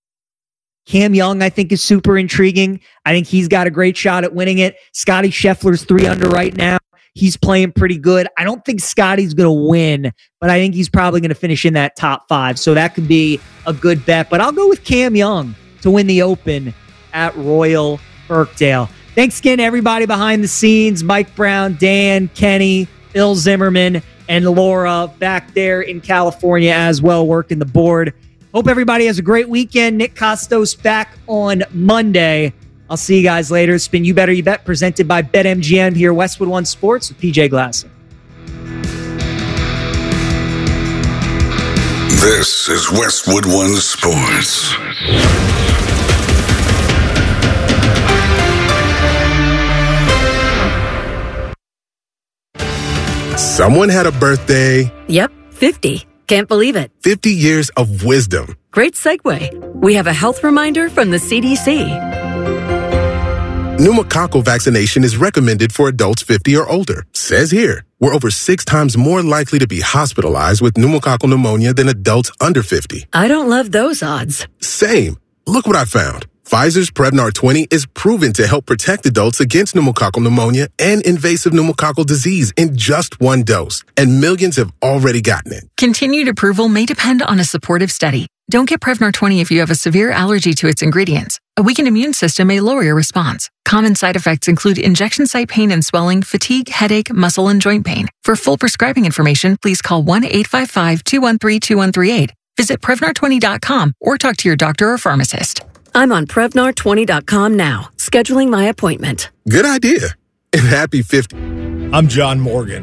Cam Young, I think, is super intriguing. I think he's got a great shot at winning it. Scotty Scheffler's 3 under right now. He's playing pretty good. I don't think Scotty's going to win, but I think he's probably going to finish in that top 5. So that could be a good bet. But I'll go with Cam Young to win the Open at Royal Birkdale. Thanks again to everybody behind the scenes. Mike Brown, Dan, Kenny, Bill Zimmerman, and Laura back there in California as well, working the board. Hope everybody has a great weekend. Nick Costos back on Monday. I'll see you guys later. It's been You Better You Bet, presented by BetMGM here, Westwood One Sports with PJ Glasser. This is Westwood One Sports. Someone had a birthday. Yep, 50. Can't believe it. 50 years of wisdom. Great segue. We have a health reminder from the CDC. Pneumococcal vaccination is recommended for adults 50 or older. Says here, we're over 6 times more likely to be hospitalized with pneumococcal pneumonia than adults under 50. I don't love those odds. Same. Look what I found. Pfizer's Prevnar 20 is proven to help protect adults against pneumococcal pneumonia and invasive pneumococcal disease in just one dose, and millions have already gotten it. Continued approval may depend on a supportive study. Don't get Prevnar 20 if you have a severe allergy to its ingredients. A weakened immune system may lower your response. Common side effects include injection site pain and swelling, fatigue, headache, muscle, and joint pain. For full prescribing information, please call 1-855-213-2138. Visit Prevnar20.com or talk to your doctor or pharmacist. I'm on Prevnar20.com now, scheduling my appointment. Good idea. And happy 50. I'm John Morgan.